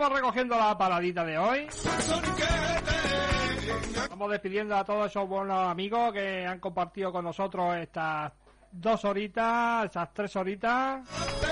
vamos recogiendo la paradita de hoy. Vamos despidiendo a todos esos buenos amigos que han compartido con nosotros estas 2 horitas, esas 3 horitas.